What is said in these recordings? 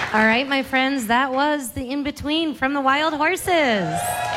All right, my friends, that was the In-Between from the Wild Horses.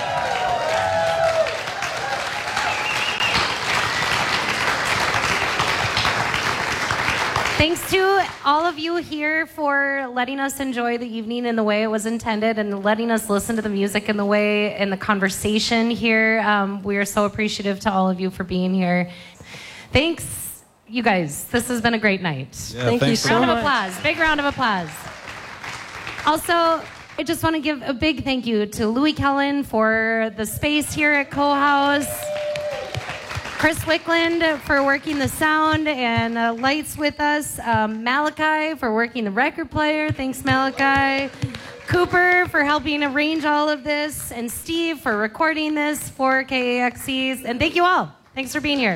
Thanks to all of you here for letting us enjoy the evening in the way it was intended and letting us listen to the music in the way and the conversation here. We are so appreciative to all of you for being here. Thanks, you guys. This has been a great night. Yeah, thank you so much. Round of applause. Big round of applause. Also, I just want to give a big thank you to Louis Kellen for the space here at Co-House. Chris Wickland for working the sound and lights with us. Malachi for working the record player. Thanks, Malachi. Cooper for helping arrange all of this. And Steve for recording this for KAXEs. And thank you all. Thanks for being here.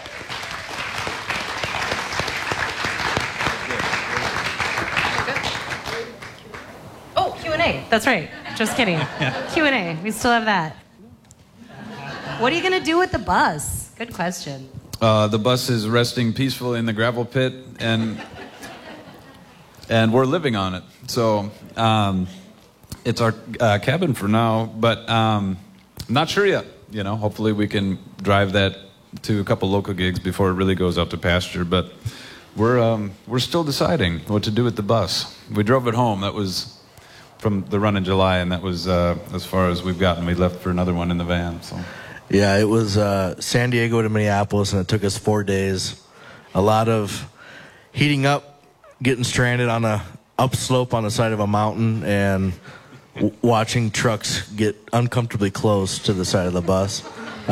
Oh, Q&A. That's right. Just kidding. Q&A. We still have that. What are you going to do with the bus? Good question. The bus is resting peacefully in the gravel pit, and we're living on it. So it's our cabin for now, but not sure yet. You know, hopefully we can drive that to a couple local gigs before it really goes out to pasture. But we're still deciding what to do with the bus. We drove it home. That was from the run in July, and that was as far as we've gotten. We left for another one in the van. So. Yeah, it was San Diego to Minneapolis, and it took us 4 days. A lot of heating up, getting stranded on a upslope on the side of a mountain, and watching trucks get uncomfortably close to the side of the bus.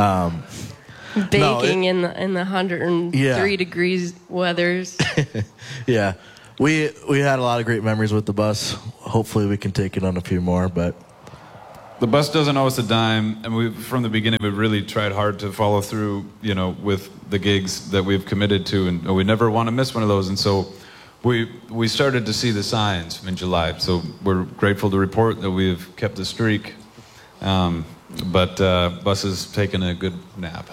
Baking in the 103 degrees weathers. Yeah, we had a lot of great memories with the bus. Hopefully we can take it on a few more, but... The bus doesn't owe us a dime, and from the beginning we've really tried hard to follow through, you know, with the gigs that we've committed to, and we never want to miss one of those. And so we started to see the signs in July. So we're grateful to report that we've kept the streak, but bus has taken a good nap.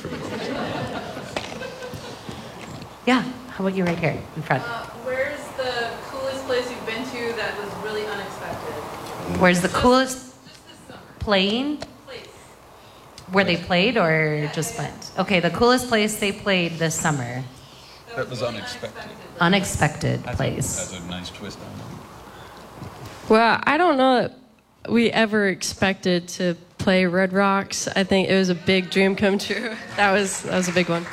Yeah, how about you right here in front? Where's the coolest place you've been to that was really unexpected? Where's the coolest playing? Where they played or just went? Okay, the coolest place they played this summer. That was unexpected. Unexpected place. That's a nice twist on that. Well, I don't know that we ever expected to play Red Rocks. I think it was a big dream come true. That was a big one.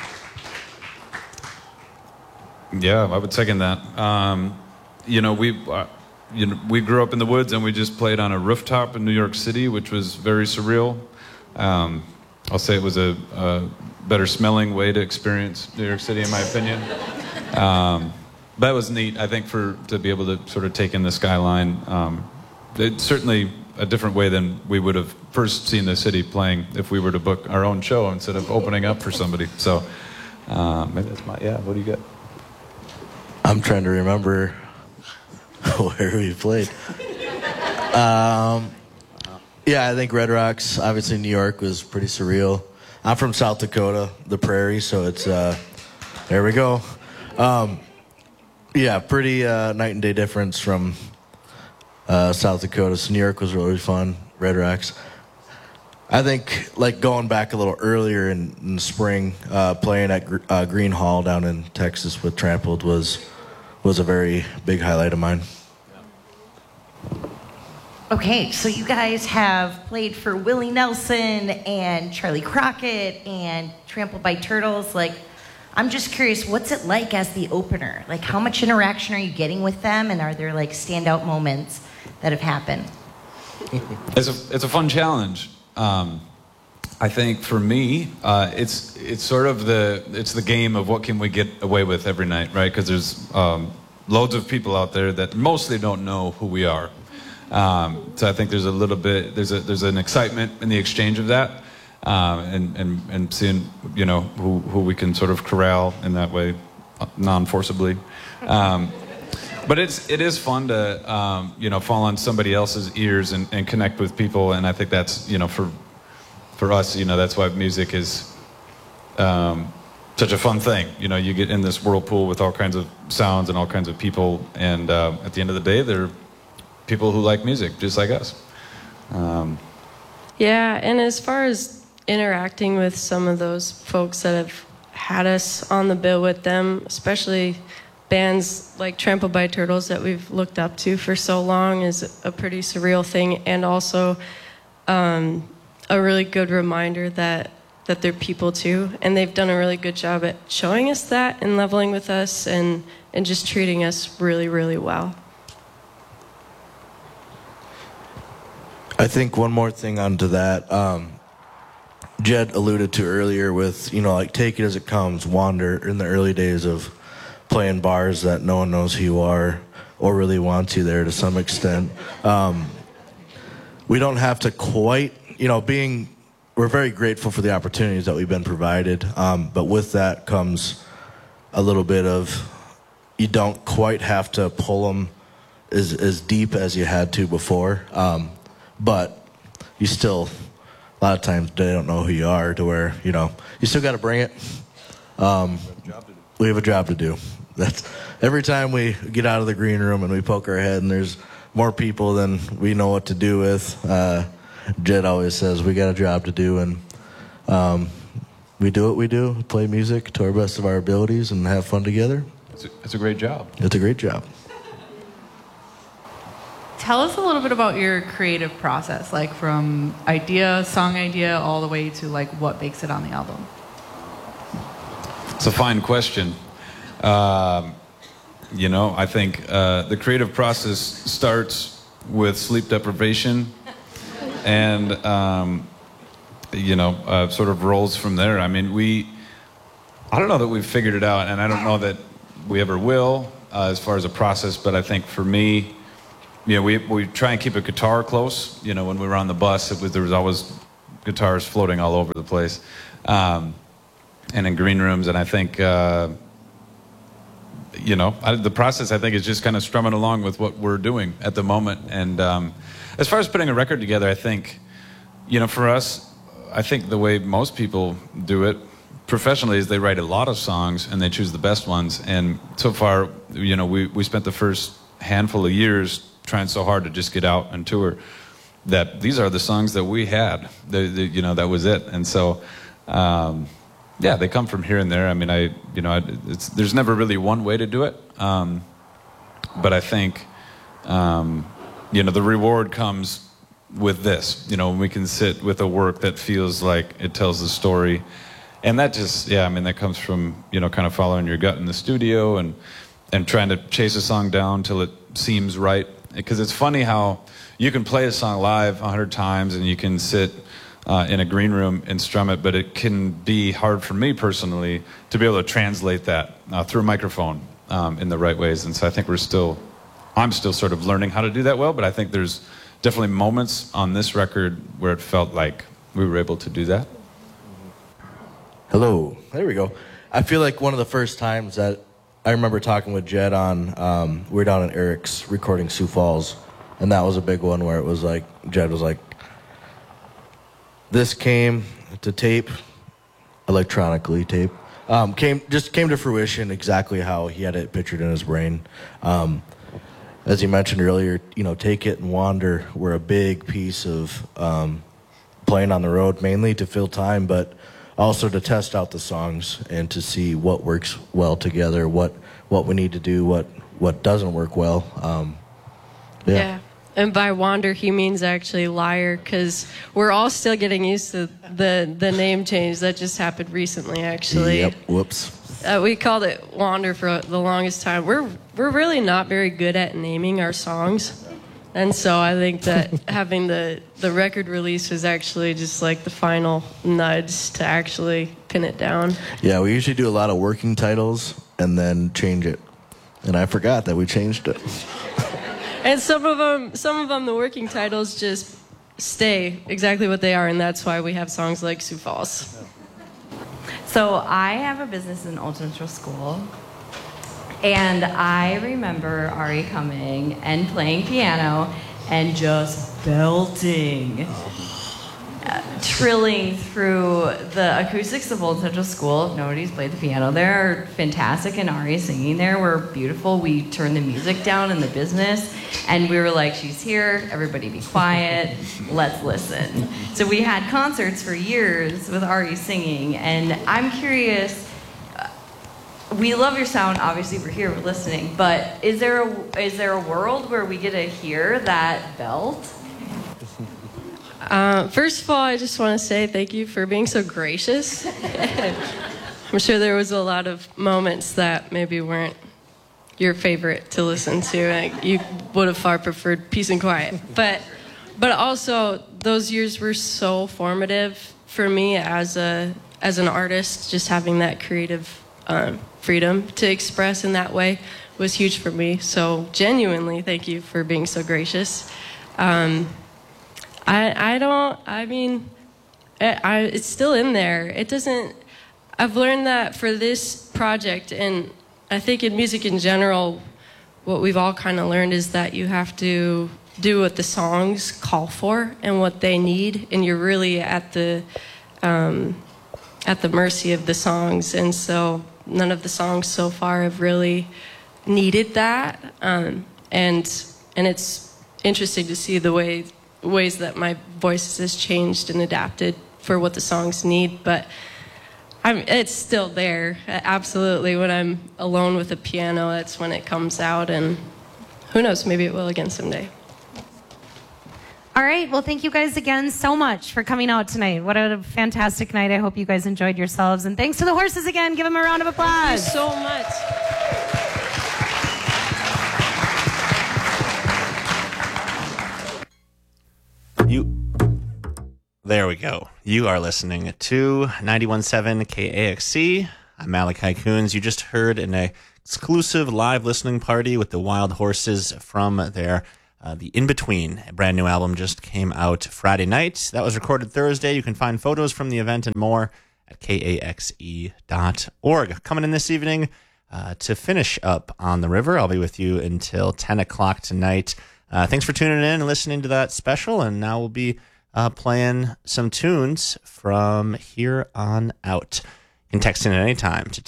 Yeah, I would second that. You know, we grew up in the woods, and we just played on a rooftop in New York City, which was very surreal. I'll say it was a better smelling way to experience New York City, in my opinion. But it was neat, I think, to be able to sort of take in the skyline. It's certainly a different way than we would have first seen the city playing if we were to book our own show instead of opening up for somebody. So maybe that's what do you got? I'm trying to remember where we played. Yeah, I think Red Rocks, obviously New York, was pretty surreal. I'm from South Dakota, the prairie, so it's, there we go. Yeah, pretty night and day difference from South Dakota. So New York was really fun, Red Rocks. I think, like, going back a little earlier in the spring, playing at Green Hall down in Texas with Trampled was a very big highlight of mine. Okay, so you guys have played for Willie Nelson and Charlie Crockett and Trampled by Turtles. Like, I'm just curious, what's it like as the opener? Like, how much interaction are you getting with them, and are there, like, standout moments that have happened? It's a fun challenge. I think for me, it's sort of the game of what can we get away with every night, right? Because there's loads of people out there that mostly don't know who we are. So I think there's a little bit, there's an excitement in the exchange of that, and seeing, you know, who we can sort of corral in that way, non-forcibly. But it is fun to, you know, fall on somebody else's ears and connect with people, and I think that's, you know, for us, you know, that's why music is such a fun thing. You know, you get in this whirlpool with all kinds of sounds and all kinds of people, and at the end of the day, they're people who like music just like us. Yeah, and as far as interacting with some of those folks that have had us on the bill with them, especially bands like Trampled by Turtles that we've looked up to for so long, is a pretty surreal thing, and also a really good reminder that they're people too, and they've done a really good job at showing us that and leveling with us and just treating us really, really well. I think one more thing onto that, Jed alluded to earlier with, like Take It As It Comes, Wander, in the early days of playing bars that no one knows who you are or really wants you there to some extent. We don't have to quite, we're very grateful for the opportunities that we've been provided, but with that comes a little bit of, you don't quite have to pull them as deep as you had to before, but you still, a lot of times they don't know who you are to where, you still got to bring it. We have a job to do. That's every time we get out of the green room and we poke our head and there's more people than we know what to do with. Jed always says we got a job to do, and we do what we do, play music to our best of our abilities and have fun together. It's a great job. It's a great job. Tell us a little bit about your creative process, like from song idea, all the way to like what makes it on the album. It's a fine question. I think the creative process starts with sleep deprivation and, sort of rolls from there. I mean, I don't know that we've figured it out, and I don't know that we ever will as far as a process, but I think for me, we try and keep a guitar close. When we were on the bus, there was always guitars floating all over the place, and in green rooms, and I think... the process, I think, is just kind of strumming along with what we're doing at the moment. And as far as putting a record together, I think, for us, I think the way most people do it professionally is they write a lot of songs and they choose the best ones. And so far, we spent the first handful of years trying so hard to just get out and tour that these are the songs that we had. That was it. And so... yeah, they come from here and there. I mean, there's never really one way to do it. But I think, the reward comes with this. When we can sit with a work that feels like it tells the story. And that just, that comes from, kind of following your gut in the studio and trying to chase a song down till it seems right. Because it's funny how you can play a song live 100 times and you can sit... in a green room and strum it, but it can be hard for me personally to be able to translate that through a microphone in the right ways. And so I think I'm still sort of learning how to do that well, but I think there's definitely moments on this record where it felt like we were able to do that. Hello. There we go. I feel like one of the first times that I remember talking with Jed on, we were down at Eric's recording Sioux Falls, and that was a big one where it was like, Jed was like, this came to tape, electronically tape, came to fruition exactly how he had it pictured in his brain. As you mentioned earlier, Take It and Wander were a big piece of playing on the road, mainly to fill time, but also to test out the songs and to see what works well together, what we need to do, what doesn't work well. Yeah. And by wander, he means actually liar, because we're all still getting used to the name change. That just happened recently, actually. Yep, whoops. We called it Wander for the longest time. We're really not very good at naming our songs. And so I think that having the record release was actually just like the final nudge to actually pin it down. Yeah, we usually do a lot of working titles and then change it. And I forgot that we changed it. And some of them, the working titles just stay exactly what they are, and that's why we have songs like Sioux Falls. So I have a business in Old Central School, and I remember Ari coming and playing piano and just belting. trilling through the acoustics of Old Central School. If nobody's played the piano there, are fantastic, and Ari singing there were beautiful. We turned the music down in the business, and we were like, she's here, everybody be quiet, let's listen. So we had concerts for years with Ari singing, and I'm curious, we love your sound, obviously we're here, we're listening, but is there a world where we get to hear that belt? First of all, I just want to say thank you for being so gracious. I'm sure there was a lot of moments that maybe weren't your favorite to listen to. You would have far preferred peace and quiet. But also, those years were so formative for me as an artist. Just having that creative freedom to express in that way was huge for me. So genuinely, thank you for being so gracious. It's still in there. I've learned that for this project, and I think in music in general, what we've all kind of learned is that you have to do what the songs call for and what they need, and you're really at the mercy of the songs. And so none of the songs so far have really needed that, and it's interesting to see the ways that my voice has changed and adapted for what the songs need. But it's still there, absolutely. When I'm alone with a piano, that's when it comes out, and who knows, maybe it will again someday. All right. Well, thank you guys again so much for coming out tonight. What a fantastic night. I hope you guys enjoyed yourselves. And thanks to the horses again. Give them a round of applause. Thank you so much. There we go. You are listening to 91.7 KAXC. I'm Malachi Coons. You just heard an exclusive live listening party with the Wild Horses from their The In-Between. A brand new album just came out Friday night. That was recorded Thursday. You can find photos from the event and more at kaxe.org. Coming in this evening to finish up On the River. I'll be with you until 10 o'clock tonight. Thanks for tuning in and listening to that special. And now we'll be playing some tunes from here on out. You can text in at any time to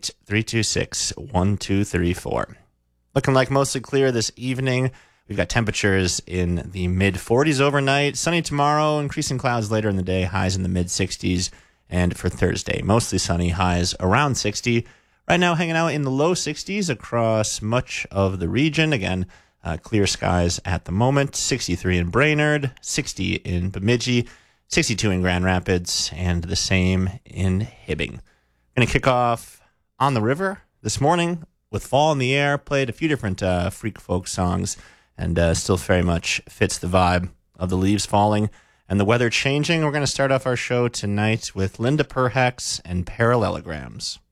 218-326-1234. Looking like mostly clear this evening. We've got temperatures in the mid-40s overnight. Sunny tomorrow, increasing clouds later in the day, highs in the mid-60s. And for Thursday, mostly sunny, highs around 60. Right now, hanging out in the low 60s across much of the region. Again, clear skies at the moment. 63 in Brainerd, 60 in Bemidji, 62 in Grand Rapids, and the same in Hibbing. Going to kick off On the River this morning with Fall in the Air. Played a few different freak folk songs, and still very much fits the vibe of the leaves falling and the weather changing. We're going to start off our show tonight with Linda Perhacs and Parallelograms.